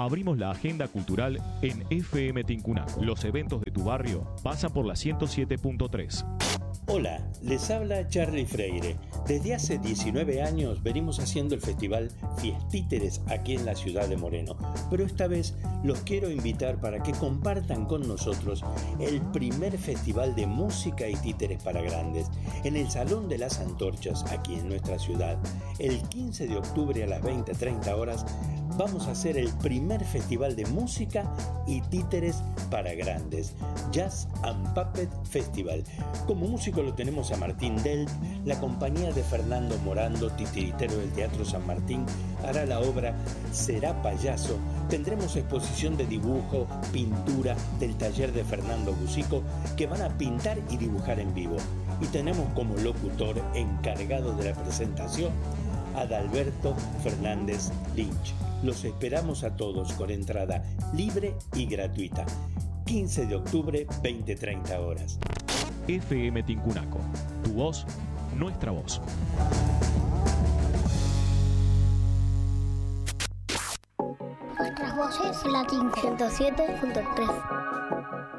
Abrimos la agenda cultural en FM Tincunaco. Los eventos de tu barrio pasan por la 107.3. Hola, les habla Charlie Freire. Desde hace 19 años venimos haciendo el festival Fiestíteres aquí en la ciudad de Moreno, pero esta vez los quiero invitar para que compartan con nosotros el primer festival de música y títeres para grandes en el Salón de las Antorchas aquí en nuestra ciudad. El 15 de octubre a las 20:30 horas vamos a hacer el primer festival de música y títeres para grandes, Jazz and Puppet Festival. Como músico lo tenemos a Martín Delt. La compañía de Fernando Morando, titiritero del Teatro San Martín, hará la obra Será Payaso. Tendremos exposición de dibujo, pintura del taller de Fernando Busico, que van a pintar y dibujar en vivo. Y tenemos como locutor encargado de la presentación a Adalberto Fernández Lynch. Los esperamos a todos con entrada libre y gratuita. 15 de octubre, 20:30 horas. FM Tincunaco. Tu voz, nuestra voz. Nuestras voces en la 107.3.